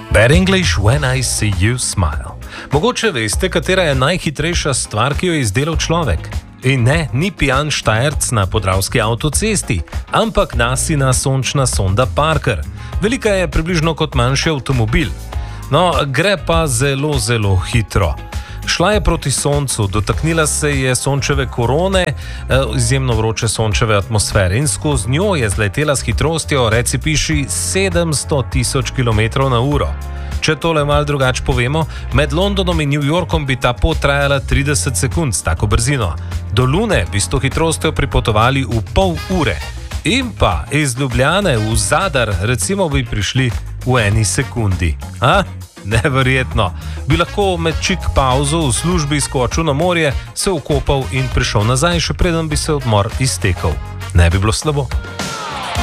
Bad English when I see you smile. Mogoče veste, katera je najhitrejša stvar, ki jo je izdelal človek? In ne, ni pijan Štajerc na podravski avtocesti, ampak nasina sončna sonda Parker. Velika je približno kot manjši avtomobil. No, gre pa zelo, zelo hitro. Šla je proti soncu, dotaknila se je sončeve korone, izjemno vroče sončeve atmosfere in skozi njo je zletela s hitrostjo, reci piši, 700.000 km/h. Če tole malo drugače povemo, med Londonom in New Yorkom bi ta pot trajala 30 sekund s tako brzino. Do Lune bi s to hitrostjo pripotovali v pol ure. In pa iz Ljubljane v Zadar recimo bi prišli v 1 sekundi. Neverjetno. Bi lahko med čik pauzo v službi skočil na morje, se okopal in prišel nazaj, še preden bi se odmor iztekel. Ne bi bilo slabo.